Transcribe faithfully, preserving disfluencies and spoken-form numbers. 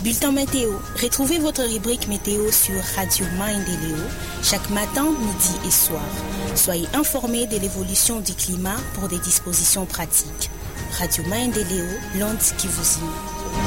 Bulletin météo. Retrouvez votre rubrique météo sur Radio Maendeleo chaque matin, midi et soir. Soyez informés de l'évolution du climat pour des dispositions pratiques. Radio Maendeleo, l'onde qui vous unit.